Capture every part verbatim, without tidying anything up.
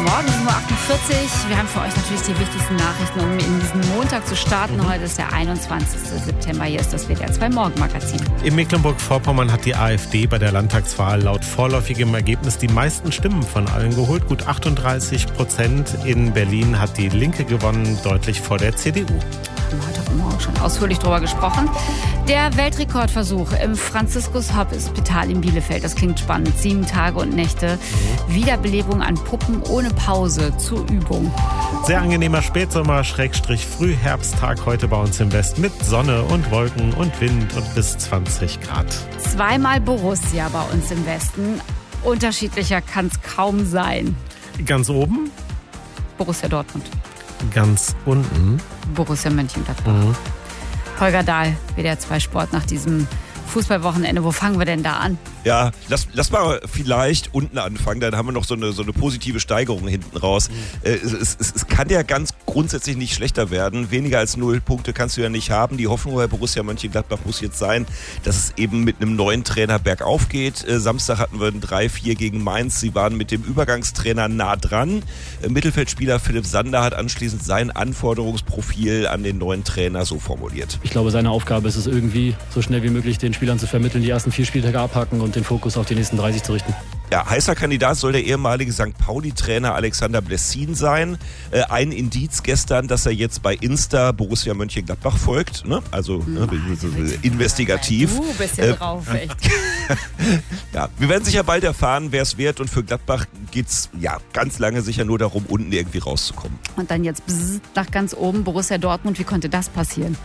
Morgen, sieben Uhr achtundvierzig. Wir haben für euch natürlich die wichtigsten Nachrichten, um in diesen Montag zu starten. Mhm. Heute ist der einundzwanzigster September. Hier ist das W D R zwei Morgenmagazin. In Mecklenburg-Vorpommern hat die AfD bei der Landtagswahl laut vorläufigem Ergebnis die meisten Stimmen von allen geholt. Gut achtunddreißig Prozent. In Berlin hat die Linke gewonnen, deutlich vor der C D U. Wir haben heute Morgen schon ausführlich darüber gesprochen. Der Weltrekordversuch im Franziskus-Hoppe-Spital in Bielefeld. Das klingt spannend. Sieben Tage und Nächte. Mhm. Wiederbelebung an Puppen ohne Pause zur Übung. Sehr angenehmer Spätsommer, Schrägstrich Frühherbsttag heute bei uns im Westen mit Sonne und Wolken und Wind und bis zwanzig Grad. Zweimal Borussia bei uns im Westen. Unterschiedlicher kann es kaum sein. Ganz oben? Borussia Dortmund. Ganz unten? Borussia Mönchengladbach. Mhm. Holger Dahl, W D R zwei Sport nach diesem Fußballwochenende. Wo fangen wir denn da an? Ja, lass, lass mal vielleicht unten anfangen, dann haben wir noch so eine, so eine positive Steigerung hinten raus. Mhm. Äh, es, es, es kann ja ganz grundsätzlich nicht schlechter werden. Weniger als null Punkte kannst du ja nicht haben. Die Hoffnung bei Borussia Mönchengladbach muss jetzt sein, dass es eben mit einem neuen Trainer bergauf geht. Äh, Samstag hatten wir ein drei vier gegen Mainz. Sie waren mit dem Übergangstrainer nah dran. Äh, Mittelfeldspieler Philipp Sander hat anschließend sein Anforderungsprofil an den neuen Trainer so formuliert. Ich glaube, seine Aufgabe ist es irgendwie, so schnell wie möglich den Spielern zu vermitteln, die ersten vier Spieltage abhaken und den Fokus auf die nächsten dreißig zu richten. Ja, heißer Kandidat soll der ehemalige Sankt Pauli-Trainer Alexander Blessin sein. Äh, ein Indiz gestern, dass er jetzt bei Insta Borussia Mönchengladbach folgt. Ne? Also ne, investigativ. Du bist ja drauf, echt. Ja, wir werden sicher bald erfahren, wer es wird. Und für Gladbach geht es ja, ganz lange sicher nur darum, unten irgendwie rauszukommen. Und dann jetzt bzz, nach ganz oben Borussia Dortmund. Wie konnte das passieren?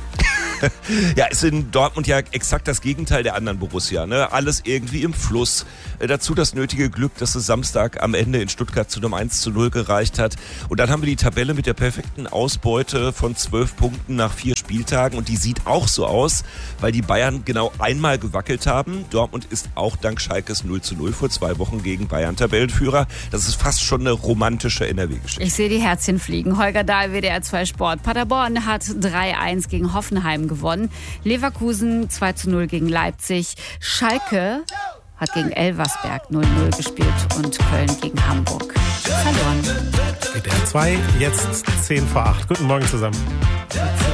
Ja, ist in Dortmund ja exakt das Gegenteil der anderen Borussia. Ne? Alles irgendwie im Fluss. Äh, dazu das nötige Glück, dass es Samstag am Ende in Stuttgart zu einem eins zu null gereicht hat. Und dann haben wir die Tabelle mit der perfekten Ausbeute von zwölf Punkten nach vier Spieltagen. Und die sieht auch so aus, weil die Bayern genau einmal gewackelt haben. Dortmund ist auch dank Schalkes null zu null vor zwei Wochen gegen Bayern Tabellenführer. Das ist fast schon eine romantische N R W-Geschichte. Ich sehe die Herzchen fliegen. Holger Dahl, W D R zwei Sport. Paderborn hat drei eins gegen Hoffenheim gewonnen. Leverkusen zwei zu null gegen Leipzig. Schalke hat gegen Elversberg null null gespielt und Köln gegen Hamburg verloren. W D R zwei, jetzt zehn vor acht. Guten Morgen zusammen.